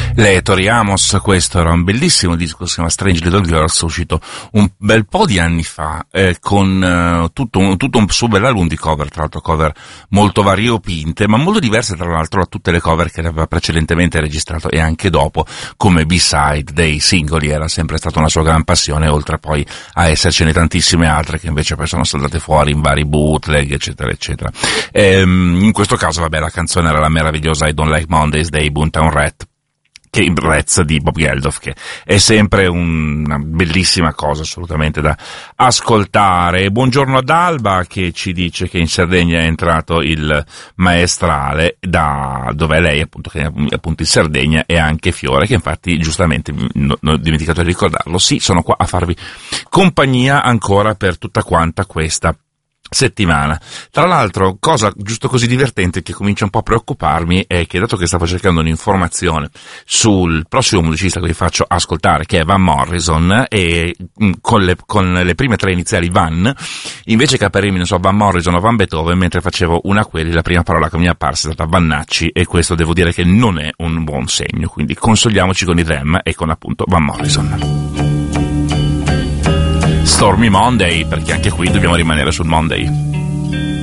Le Tori Amos, questo era un bellissimo disco, si chiama Strange Little Girls, uscito un bel po' di anni fa, con tutto un suo bell'album di cover, tra l'altro cover molto variopinte, ma molto diverse tra l'altro da tutte le cover che aveva precedentemente registrato e anche dopo, come B-side dei singoli. Era sempre stata una sua gran passione, oltre poi a essercene tantissime altre che invece poi sono saltate fuori in vari bootleg, eccetera, eccetera. In questo caso, vabbè, la canzone era la meravigliosa I Don't Like Mondays dei Boomtown Rats di Bob Geldof, che è sempre una bellissima cosa assolutamente da ascoltare. Buongiorno ad Alba, che ci dice che in Sardegna è entrato il maestrale, da dove lei appunto, che è appunto in Sardegna, e anche Fiore, che infatti giustamente non ho dimenticato di ricordarlo. Sì, sono qua a farvi compagnia ancora per tutta quanta questa settimana. Tra l'altro, cosa giusto così divertente che comincia un po' a preoccuparmi è che, dato che stavo cercando un'informazione sul prossimo musicista che vi faccio ascoltare, che è Van Morrison, e con le prime tre iniziali Van, invece che apparirmi, non so, Van Morrison o Van Beethoven, mentre facevo una quelli, la prima parola che mi è apparsa è stata Vannacci, e questo devo dire che non è un buon segno, quindi consoliamoci con i Them e con appunto Van Morrison. Stormy Monday, perché anche qui dobbiamo rimanere sul Monday.